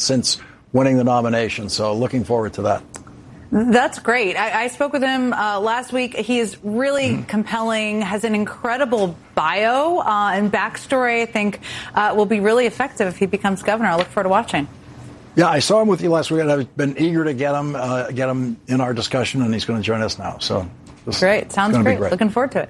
since winning the nomination. So looking forward to that. That's great. I spoke with him last week. He is really compelling, has an incredible bio and backstory. I think will be really effective if he becomes governor. I look forward to watching. Yeah, I saw him with you last week, and I've been eager to get him in our discussion, and he's going to join us now. So great. Sounds great. Looking forward to it.